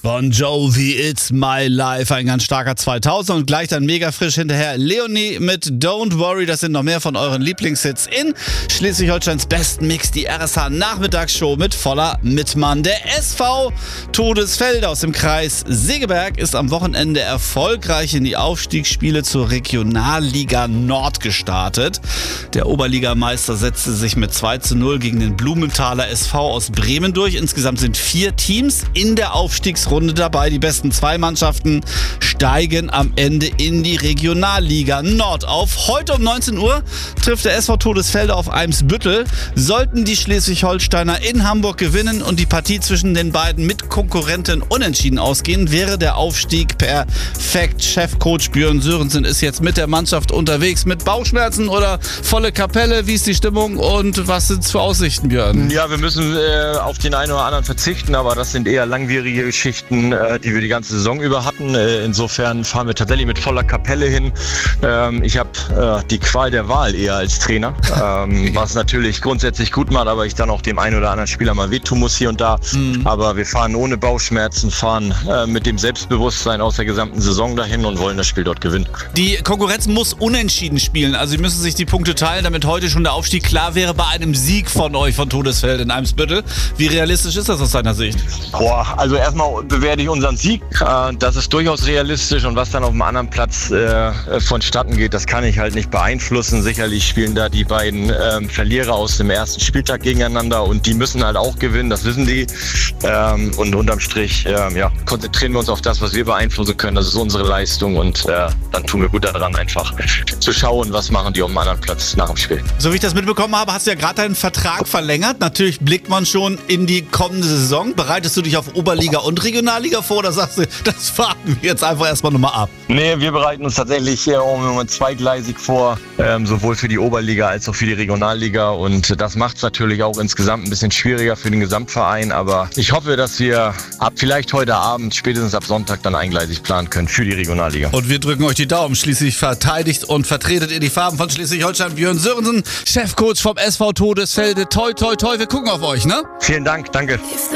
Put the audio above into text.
Bon Jovi, It's My Life, ein ganz starker 2000 und gleich dann mega frisch hinterher Leonie mit Don't Worry. Das sind noch mehr von euren Lieblingshits in Schleswig-Holsteins besten Mix, die RSH Nachmittagsshow mit voller Mitmann. Der SV Todesfelde aus dem Kreis Segeberg ist am Wochenende erfolgreich in die Aufstiegsspiele zur Regionalliga Nord gestartet. Der Oberligameister setzte sich mit 2:0 gegen den Blumenthaler SV aus Bremen durch. Insgesamt sind 4 Teams in der Aufstiegsrunde dabei. Die besten 2 Mannschaften steigen am Ende in die Regionalliga Nord auf. Heute um 19 Uhr trifft der SV Todesfelde auf Eimsbüttel. Sollten die Schleswig-Holsteiner in Hamburg gewinnen und die Partie zwischen den beiden Mitkonkurrenten unentschieden ausgehen, wäre der Aufstieg perfekt. Chefcoach Björn Sörensen ist jetzt mit der Mannschaft unterwegs. Mit Bauchschmerzen oder volle Kapelle? Wie ist die Stimmung und was sind es für Aussichten, Björn? Ja, wir müssen auf den einen oder anderen verzichten, aber das sind eher langwierige Geschichten, die wir die ganze Saison über hatten. Insofern fahren wir tatsächlich mit voller Kapelle hin. Ich habe die Qual der Wahl eher als Trainer, was natürlich grundsätzlich gut macht, aber ich dann auch dem einen oder anderen Spieler mal wehtun muss hier und da. Aber wir fahren ohne Bauchschmerzen, fahren mit dem Selbstbewusstsein aus der gesamten Saison dahin und wollen das Spiel dort gewinnen. Die Konkurrenz muss unentschieden spielen, also sie müssen sich die Punkte teilen, damit heute schon der Aufstieg klar wäre bei einem Sieg von euch, von Todesfelde in Eimsbüttel. Wie realistisch ist das aus deiner Sicht? Also erstmal bewerte ich unseren Sieg. Das ist durchaus realistisch und was dann auf dem anderen Platz vonstatten geht, das kann ich halt nicht beeinflussen. Sicherlich spielen da die beiden Verlierer aus dem ersten Spieltag gegeneinander und die müssen halt auch gewinnen, das wissen die. Und unterm Strich konzentrieren wir uns auf das, was wir beeinflussen können. Das ist unsere Leistung und dann tun wir gut daran, einfach zu schauen, was machen die auf dem anderen Platz nach dem Spiel. So wie ich das mitbekommen habe, hast du ja gerade deinen Vertrag verlängert. Natürlich blickt man schon in die kommende Saison. Bereitest du dich auf Oberliga und Regionalliga vor oder sagst du, das warten wir jetzt einfach erstmal nochmal ab? Nee, wir bereiten uns tatsächlich zweigleisig vor, sowohl für die Oberliga als auch für die Regionalliga und das macht es natürlich auch insgesamt ein bisschen schwieriger für den Gesamtverein, aber ich hoffe, dass wir vielleicht heute Abend, spätestens ab Sonntag dann eingleisig planen können für die Regionalliga. Und wir drücken euch die Daumen. Schließlich verteidigt und vertretet ihr die Farben von Schleswig-Holstein. Björn Sörensen, Chefcoach vom SV Todesfelde. Toi, toi, toi. Wir gucken auf euch, ne? Vielen Dank, danke.